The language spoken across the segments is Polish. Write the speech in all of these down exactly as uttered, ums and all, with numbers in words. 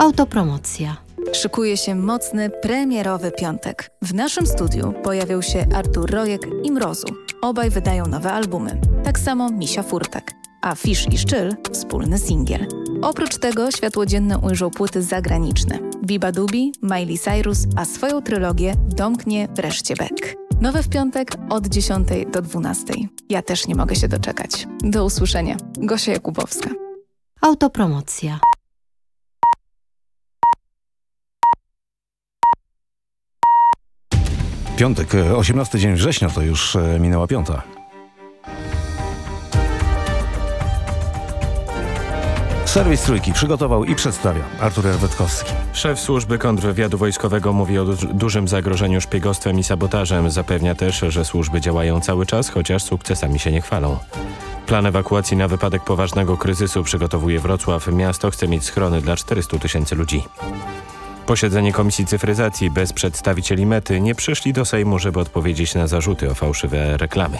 Autopromocja. Szykuje się mocny, premierowy piątek. W naszym studiu pojawią się Artur Rojek i Mrozu. Obaj wydają nowe albumy. Tak samo Misia Furtek. A Fisz i Szczyl – wspólny singiel. Oprócz tego światło dzienne ujrzą płyty zagraniczne. Biba Dubi, Miley Cyrus, a swoją trylogię domknie wreszcie Beck. Nowe w piątek od dziesiątej do dwunastej. Ja też nie mogę się doczekać. Do usłyszenia. Gosia Jakubowska. Autopromocja. Piątek, osiemnasty dzień września, to już minęła piąta. Serwis Trójki przygotował i przedstawia Artur Erwetkowski. Szef służby kontrwywiadu wojskowego mówi o du- dużym zagrożeniu szpiegostwem i sabotażem. Zapewnia też, że służby działają cały czas, chociaż sukcesami się nie chwalą. Plan ewakuacji na wypadek poważnego kryzysu przygotowuje Wrocław. Miasto chce mieć schrony dla czterystu tysięcy ludzi. Posiedzenie Komisji Cyfryzacji bez przedstawicieli Mety. Nie przyszli do Sejmu, żeby odpowiedzieć na zarzuty o fałszywe reklamy.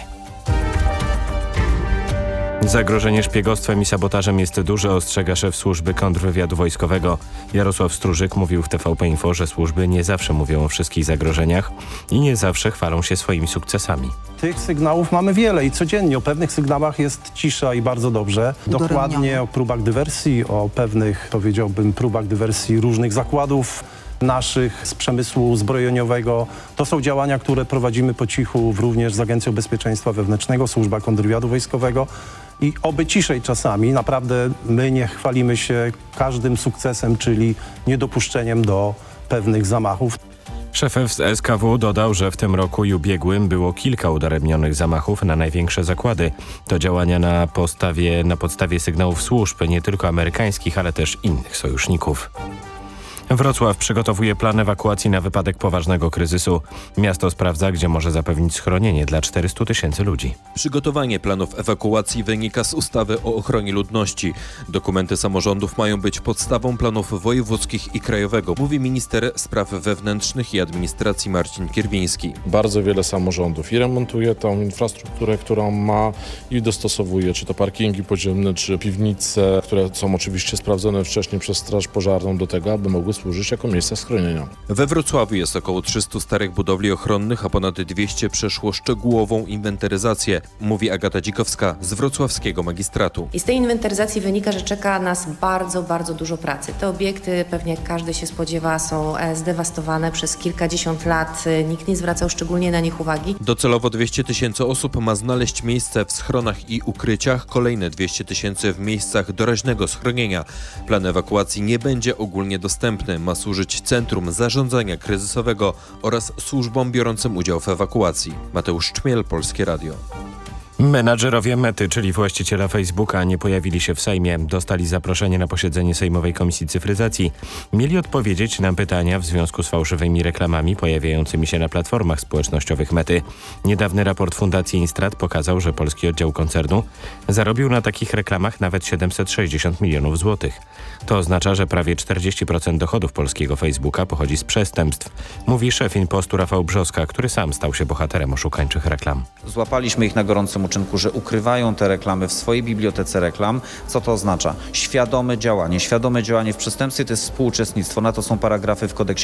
Zagrożenie szpiegostwem i sabotażem jest duże, ostrzega szef służby kontrwywiadu wojskowego. Jarosław Stróżyk mówił w T V P Info, że służby nie zawsze mówią o wszystkich zagrożeniach i nie zawsze chwalą się swoimi sukcesami. Tych sygnałów mamy wiele i codziennie o pewnych sygnałach jest cisza i bardzo dobrze. Dokładnie o próbach dywersji, o pewnych, powiedziałbym, próbach dywersji różnych zakładów naszych z przemysłu zbrojeniowego. To są działania, które prowadzimy po cichu również z Agencją Bezpieczeństwa Wewnętrznego, Służba Kontrwywiadu Wojskowego. I oby ciszej czasami, naprawdę my nie chwalimy się każdym sukcesem, czyli niedopuszczeniem do pewnych zamachów. Szef S K W dodał, że w tym roku i ubiegłym było kilka udaremnionych zamachów na największe zakłady. To działania na podstawie, na podstawie sygnałów służb, nie tylko amerykańskich, ale też innych sojuszników. Wrocław przygotowuje plan ewakuacji na wypadek poważnego kryzysu. Miasto sprawdza, gdzie może zapewnić schronienie dla czterystu tysięcy ludzi. Przygotowanie planów ewakuacji wynika z ustawy o ochronie ludności. Dokumenty samorządów mają być podstawą planów wojewódzkich i krajowego, mówi minister spraw wewnętrznych i administracji Marcin Kierwiński. Bardzo wiele samorządów i remontuje tą infrastrukturę, którą ma, i dostosowuje, czy to parkingi podziemne, czy piwnice, które są oczywiście sprawdzone wcześniej przez Straż Pożarną do tego, aby mogły służyć jako miejsca schronienia. We Wrocławiu jest około trzystu starych budowli ochronnych, a ponad dwieście przeszło szczegółową inwentaryzację, mówi Agata Dzikowska z wrocławskiego magistratu. I z tej inwentaryzacji wynika, że czeka nas bardzo, bardzo dużo pracy. Te obiekty, pewnie jak każdy się spodziewa, są zdewastowane przez kilkadziesiąt lat. Nikt nie zwracał szczególnie na nich uwagi. Docelowo dwieście tysięcy osób ma znaleźć miejsce w schronach i ukryciach, kolejne dwieście tysięcy w miejscach doraźnego schronienia. Plan ewakuacji nie będzie ogólnie dostępny. Ma służyć Centrum Zarządzania Kryzysowego oraz służbom biorącym udział w ewakuacji. Mateusz Czmiel, Polskie Radio. Menadżerowie Mety, czyli właściciela Facebooka, nie pojawili się w Sejmie. Dostali zaproszenie na posiedzenie Sejmowej Komisji Cyfryzacji. Mieli odpowiedzieć na pytania w związku z fałszywymi reklamami pojawiającymi się na platformach społecznościowych Mety. Niedawny raport Fundacji Instrat pokazał, że polski oddział koncernu zarobił na takich reklamach nawet siedemset sześćdziesiąt milionów złotych. To oznacza, że prawie czterdzieści procent dochodów polskiego Facebooka pochodzi z przestępstw, mówi szef Impostu Rafał Brzoska, który sam stał się bohaterem oszukańczych reklam. Złapaliśmy ich na gorącym uczynku, że ukrywają te reklamy w swojej bibliotece reklam. Co to oznacza? Świadome działanie. Świadome działanie w przestępstwie to jest współuczestnictwo. Na to są paragrafy w kodeksie